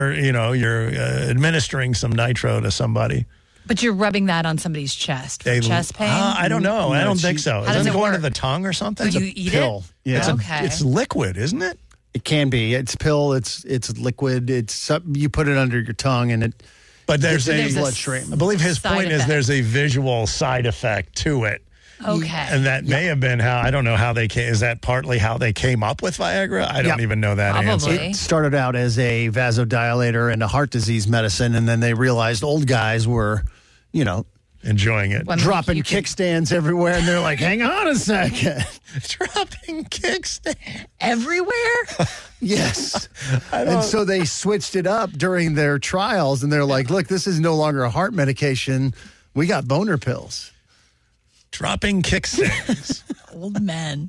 or, you're administering some nitro to somebody. But you're rubbing that on somebody's chest for chest pain? I don't know. I don't think so. How does it go work? into the tongue or something? Would you eat pill. it? Yeah. It's liquid, isn't it? It can be. It's pill. It's liquid. You put it under your tongue and it. But there's a bloodstream. I believe his side point is effect. there's a visual side effect to it. Okay. And that may have been how, I don't know how they came. Is that partly how they came up with Viagra? I don't even know that answer. It started out as a vasodilator and a heart disease medicine, and then they realized old guys were, enjoying it. dropping kickstands everywhere, and they're like, hang on a second. Dropping kickstands. Everywhere? Yes. And so they switched it up during their trials, and they're like, look, this is no longer a heart medication. We got boner pills. Dropping kickstands. Old men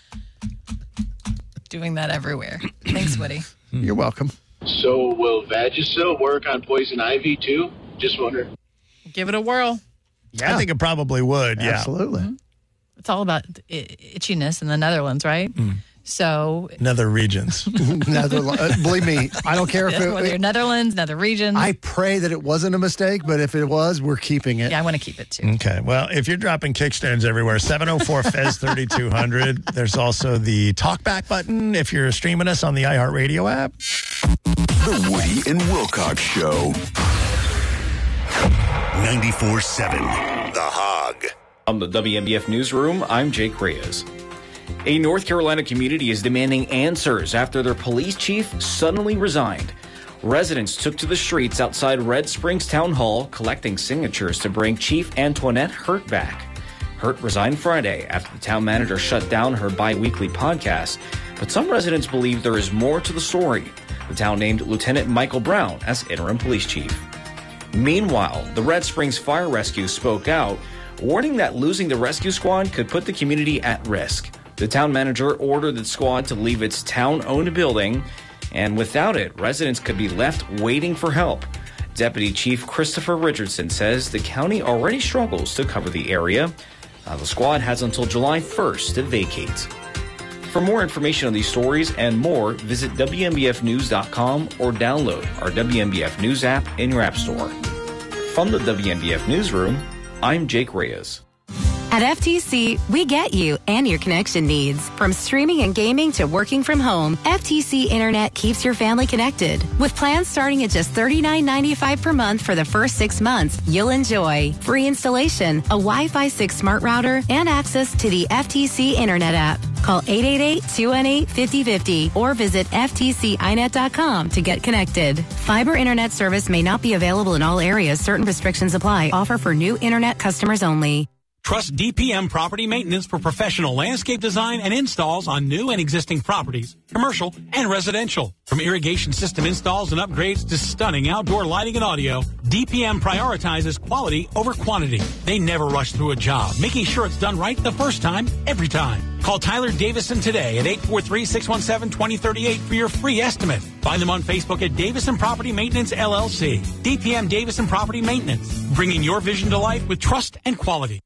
doing that everywhere. Thanks, Woody. You're welcome. So will Vagisil work on poison ivy too? Just wondering. Give it a whirl. Yeah. I think it probably would. Yeah. Absolutely. It's all about itchiness in the Netherlands, right? So, Nether regions. Believe me, I don't care if whether you're Netherlands, nether regions. I pray that it wasn't a mistake, but if it was, we're keeping it. Yeah, I want to keep it too. Okay. Well, if you're dropping kickstands everywhere, 704-FEZ-3200. There's also the talkback button if you're streaming us on the iHeartRadio app. The Woody and Wilcox Show. 94.7 The Hog. From the WMBF Newsroom, I'm Jake Reyes. A North Carolina community is demanding answers after their police chief suddenly resigned. Residents took to the streets outside Red Springs Town Hall, collecting signatures to bring Chief Antoinette Hurt back. Hurt resigned Friday after the town manager shut down her bi-weekly podcast, but some residents believe there is more to the story. The town named Lieutenant Michael Brown as interim police chief. Meanwhile, the Red Springs Fire Rescue spoke out, warning that losing the rescue squad could put the community at risk. The town manager ordered the squad to leave its town-owned building, and without it, residents could be left waiting for help. Deputy Chief Christopher Richardson says the county already struggles to cover the area. The squad has until July 1st to vacate. For more information on these stories and more, visit WMBFnews.com or download our WMBF News app in your app store. From the WMBF Newsroom, I'm Jake Reyes. At FTC, we get you and your connection needs. From streaming and gaming to working from home, FTC Internet keeps your family connected. With plans starting at just $39.95 per month for the first 6 months, you'll enjoy free installation, a Wi-Fi 6 smart router, and access to the FTC Internet app. Call 888-218-5050 or visit ftcinet.com to get connected. Fiber internet service may not be available in all areas. Certain restrictions apply. Offer for new internet customers only. Trust DPM Property Maintenance for professional landscape design and installs on new and existing properties, commercial and residential. From irrigation system installs and upgrades to stunning outdoor lighting and audio, DPM prioritizes quality over quantity. They never rush through a job, making sure it's done right the first time, every time. Call Tyler Davison today at 843-617-2038 for your free estimate. Find them on Facebook at Davison Property Maintenance, LLC. DPM Davison Property Maintenance, bringing your vision to life with trust and quality.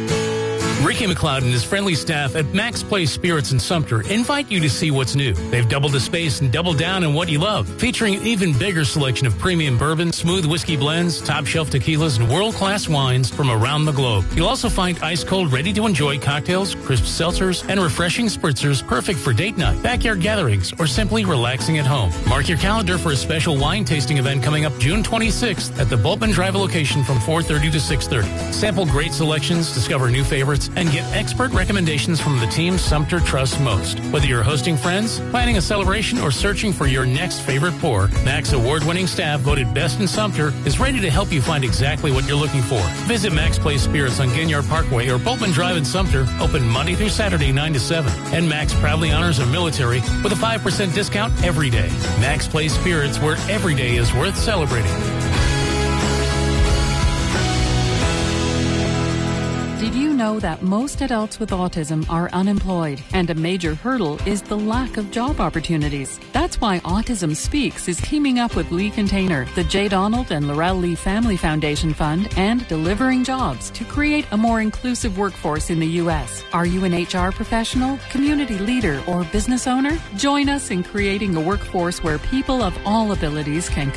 Ricky McLeod and his friendly staff at Max Place Spirits in Sumter invite you to see what's new. They've doubled the space and doubled down on what you love, featuring an even bigger selection of premium bourbon, smooth whiskey blends, top-shelf tequilas, and world-class wines from around the globe. You'll also find ice-cold, ready-to-enjoy cocktails, crisp seltzers, and refreshing spritzers perfect for date night, backyard gatherings, or simply relaxing at home. Mark your calendar for a special wine tasting event coming up June 26th at the Bultman Drive location from 4:30 to 6:30. Sample great selections, discover new favorites, and get expert recommendations from the team Sumter trusts most. Whether you're hosting friends, planning a celebration, or searching for your next favorite pour, Max award-winning staff voted best in Sumter is ready to help you find exactly what you're looking for. Visit Max Place Spirits on Ginyard Parkway or Bultman Drive in Sumter, open Monday through Saturday 9 to 7. And Max proudly honors our military with a 5% discount every day. Max Place Spirits, where every day is worth celebrating. Do Did you know that most adults with autism are unemployed, and a major hurdle is the lack of job opportunities? That's why Autism Speaks is teaming up with Lee Container, the J. Donald and Laurel Lee Family Foundation Fund, and Delivering Jobs to create a more inclusive workforce in the U.S. Are you an HR professional, community leader, or business owner? Join us in creating a workforce where people of all abilities can